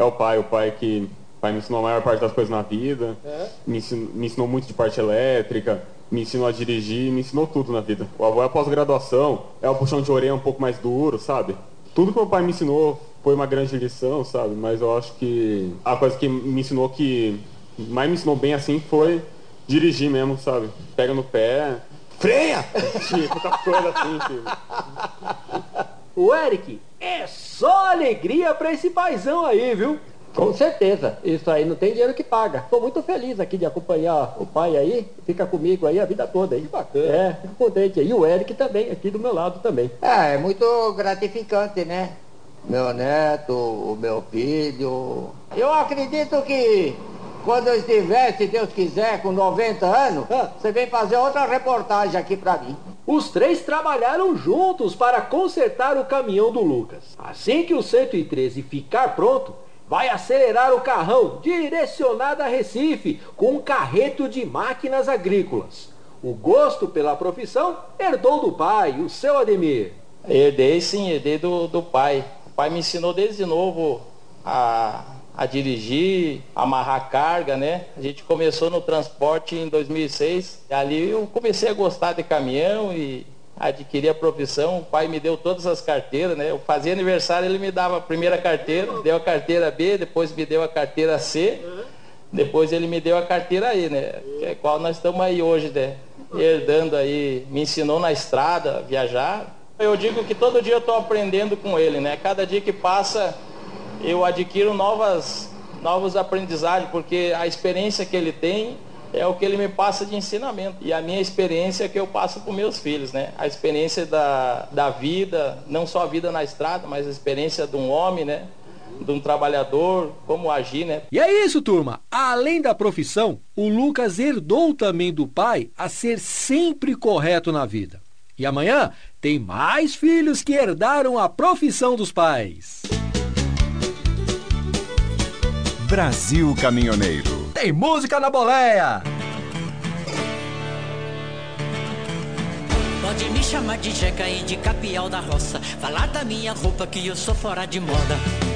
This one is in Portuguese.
é o pai. O pai me ensinou a maior parte das coisas na vida, me ensinou muito de parte elétrica, me ensinou a dirigir, me ensinou tudo na vida. O avô é a pós-graduação, é o puxão de orelha um pouco mais duro, sabe? Tudo que meu pai me ensinou foi uma grande lição, sabe? Mas eu acho que a coisa que mais me ensinou bem assim foi dirigir mesmo, sabe? Pega no pé, freia! Tipo, coisa assim, tipo. O Eric, é só alegria pra esse paizão aí, viu? Com certeza, isso aí não tem dinheiro que paga. Estou muito feliz aqui de acompanhar o pai aí, fica comigo aí a vida toda aí. Que bacana. Fico contente aí. E o Eric também, aqui do meu lado também. É muito gratificante, né? Meu neto, o meu filho. Eu acredito que quando eu estiver, se Deus quiser, com 90 anos, você vem fazer outra reportagem aqui pra mim. Os três trabalharam juntos para consertar o caminhão do Lucas. Assim que o 113 ficar pronto, vai acelerar o carrão direcionado a Recife com um carreto de máquinas agrícolas. O gosto pela profissão herdou do pai, o seu Ademir. Herdei do pai. O pai me ensinou desde novo a dirigir, amarrar carga, né? A gente começou no transporte em 2006. E ali eu comecei a gostar de caminhão e adquiri a profissão. O pai me deu todas as carteiras, né? Eu fazia aniversário, ele me dava a primeira carteira, deu a carteira B, depois me deu a carteira C, depois ele me deu a carteira E, né? Que é qual nós estamos aí hoje, né? Herdando aí, me ensinou na estrada a viajar. Eu digo que todo dia eu estou aprendendo com ele, né? Cada dia que passa eu adquiro novos aprendizagens, porque a experiência que ele tem é o que ele me passa de ensinamento. E a minha experiência é que eu passo para os meus filhos, né? A experiência da vida, não só a vida na estrada, mas a experiência de um homem, né? De um trabalhador, como agir, né? E é isso, turma. Além da profissão, o Lucas herdou também do pai a ser sempre correto na vida. E amanhã tem mais filhos que herdaram a profissão dos pais. Brasil Caminhoneiro. Tem música na boleia! Pode me chamar de Jeca e de Capial da Roça. Falar da minha roupa que eu sou fora de moda.